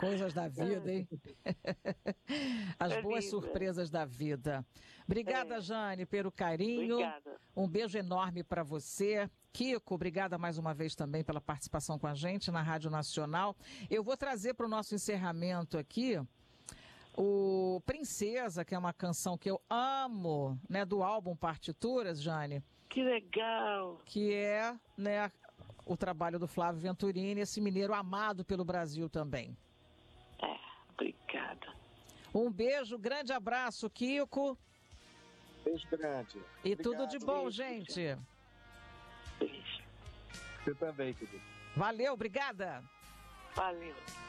Coisas da vida, hein? As boas surpresas da vida. Obrigada, Jane, pelo carinho. Obrigada. Um beijo enorme para você. Kiko, obrigada mais uma vez também pela participação com a gente na Rádio Nacional. Eu vou trazer para o nosso encerramento aqui o Princesa, que é uma canção que eu amo, né, do álbum Partituras, Jane. Que legal! Que é, né, o trabalho do Flávio Venturini, esse mineiro amado pelo Brasil também. Obrigada. Um beijo, grande abraço, Kiko. Beijo grande. E Obrigado. tudo de bom, Beijo, gente. Beijo. Você também, querido. Valeu, obrigada. Valeu.